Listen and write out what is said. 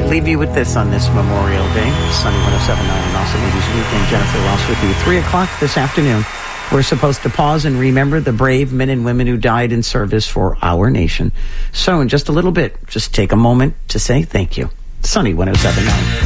leave you with this on this Memorial Day. Sunny 107.9 and also Ladies Weekend. Jennifer Ross with you. 3 o'clock this afternoon. We're supposed to pause and remember the brave men and women who died in service for our nation. So in just a little bit, just take a moment to say thank you. Sunny 107.9.